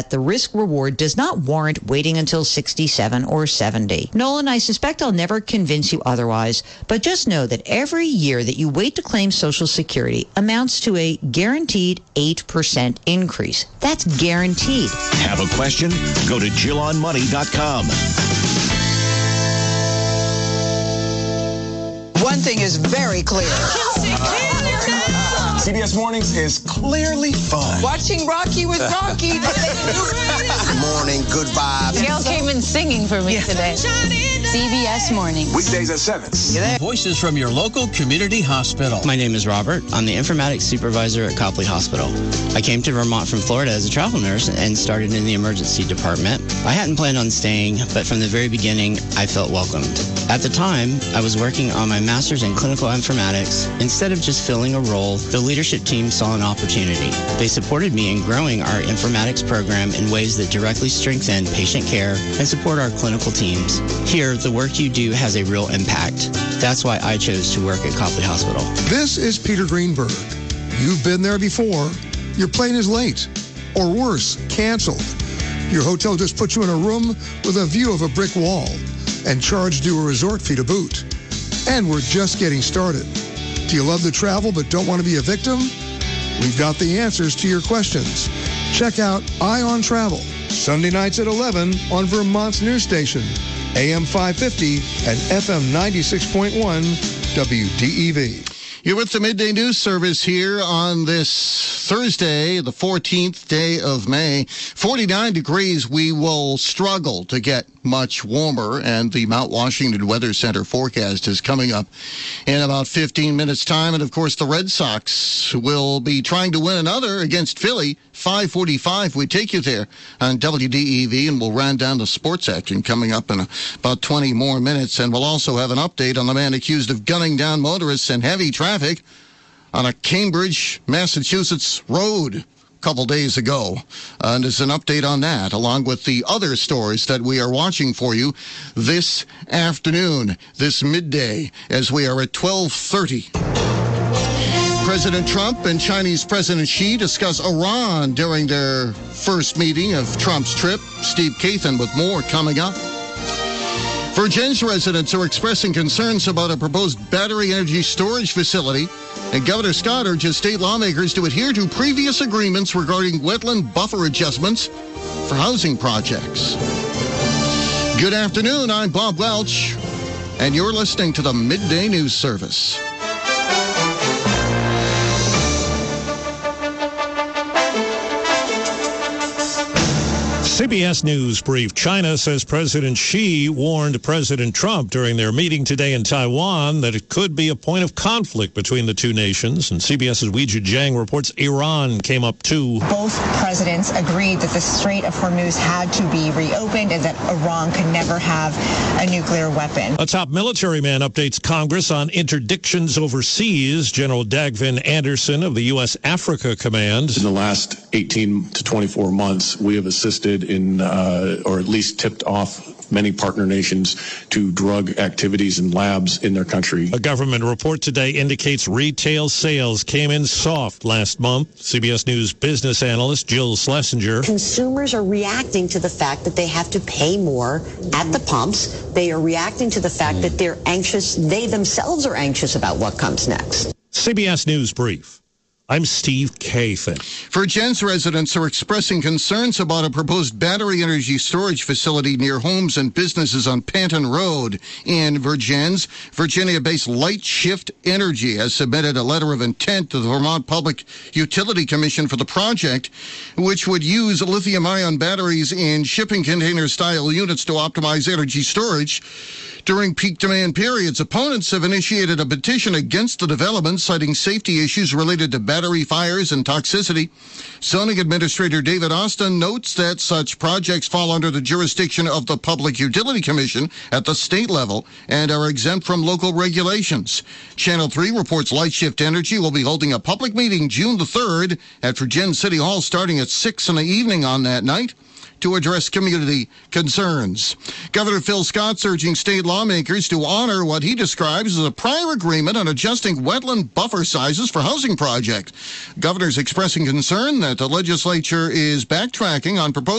the risk reward does not warrant waiting until 67 or 70. Nolan, I suspect I'll never convince you otherwise, but just know that every year that you wait to claim Social Security amounts to a guaranteed 8% increase. That's guaranteed. Have a question? Go to JillOnMoney.com. One thing is very clear. CBS Mornings is clearly fun. Watching Rocky with Rocky. Good morning, good vibes. Gail came in singing for me today. CBS Mornings. Weekdays at 7. Voices from your local community hospital. My name is Robert. I'm the informatics supervisor at Copley Hospital. I came to Vermont from Florida as a travel nurse and started in the emergency department. I hadn't planned on staying, but from the very beginning, I felt welcomed. At the time, I was working on my master's in clinical informatics. Instead of just filling a role, the leadership team saw an opportunity. They supported me in growing our informatics program in ways that directly strengthen patient care and support our clinical teams. Here, the work you do has a real impact. That's why I chose to work at Copley Hospital. This is Peter Greenberg. You've been there before. Your plane is late, or worse, canceled. Your hotel just put you in a room with a view of a brick wall and charged you a resort fee to boot. And we're just getting started. Do you love to travel but don't want to be a victim? We've got the answers to your questions. Check out Eye on Travel, Sunday nights at 11 on Vermont's news station, AM 550 and FM 96.1 WDEV. You're with the Midday News Service here on this Thursday, the 14th day of May. 49 degrees. We will struggle to get much warmer, and the Mount Washington Weather Center forecast is coming up in about 15 minutes' time. And, of course, the Red Sox will be trying to win another against Philly. 5:45, we take you there on WDEV, and we'll run down the sports action coming up in about 20 more minutes. And we'll also have an update on the man accused of gunning down motorists in heavy traffic on a Cambridge, Massachusetts road a couple days ago. And there's an update on that, along with the other stories that we are watching for you this afternoon, this midday, as we are at 12:30. President Trump and Chinese President Xi discuss Iran during their first meeting of Trump's trip. Steve Kathan with more coming up. Virginia's residents are expressing concerns about a proposed battery energy storage facility, and Governor Scott urges state lawmakers to adhere to previous agreements regarding wetland buffer adjustments for housing projects. Good afternoon, I'm Bob Welch, and you're listening to the Midday News Service. CBS News brief. China says President Xi warned President Trump during their meeting today in Taiwan that it could be a point of conflict between the two nations. And CBS's Weijia Jiang reports Iran came up too. Both presidents agreed that the Strait of Hormuz had to be reopened and that Iran could never have a nuclear weapon. A top military man updates Congress on interdictions overseas. General Dagvin Anderson of the U.S. Africa Command. In the last 18 to 24 months, we have assisted in, or at least tipped off many partner nations to drug activities in labs in their country. A government report today indicates retail sales came in soft last month. CBS News business analyst Jill Schlesinger. Consumers are reacting to the fact that they have to pay more at the pumps. They are reacting to the fact that they're anxious. They themselves are anxious about what comes next. CBS News brief. I'm Steve Kathan. Virginia's residents are expressing concerns about a proposed battery energy storage facility near homes and businesses on Panton Road in Virginia. Virginia-based Light Shift Energy has submitted a letter of intent to the Vermont Public Utility Commission for the project, which would use lithium-ion batteries in shipping container-style units to optimize energy storage during peak demand periods. Opponents have initiated a petition against the development, citing safety issues related to battery fires and toxicity. Zoning Administrator David Austin notes that such projects fall under the jurisdiction of the Public Utility Commission at the state level and are exempt from local regulations. Channel 3 reports Light Shift Energy will be holding a public meeting June the 3rd at Virginia City Hall starting at 6 in the evening on that night. to address community concerns. Governor Phil Scott's urging state lawmakers to honor what he describes as a prior agreement on adjusting wetland buffer sizes for housing projects. Governor's expressing concern that the legislature is backtracking on proposed